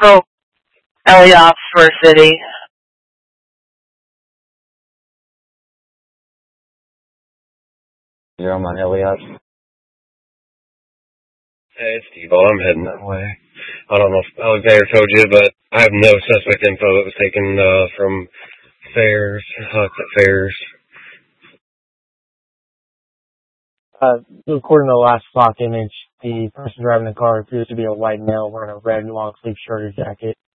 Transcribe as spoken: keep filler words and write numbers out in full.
Oh, Elias for City. Yeah, I'm on Elias. Hey, it's Steve. I'm heading that way. I don't know if Alexander told you, but I have no suspect info that was taken uh, from Fairs, Huts at Fairs. Uh, according to the last stock image, the person driving the car appears to be a white male wearing a red long sleeve shirt or jacket.